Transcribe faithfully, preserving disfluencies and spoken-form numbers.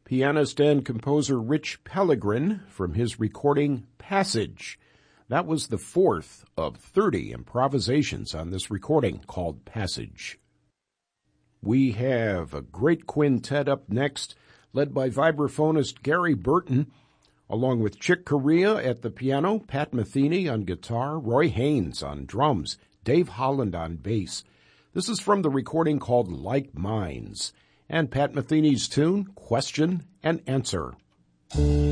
pianist and composer Rich Pellegrin from his recording Passage. That was the fourth of thirty improvisations on this recording called Passage. We have a great quintet up next, led by vibraphonist Gary Burton, along with Chick Corea at the piano, Pat Metheny on guitar, Roy Haynes on drums, Dave Holland on bass. This is from the recording called Like Minds, and Pat Metheny's tune, Question and Answer.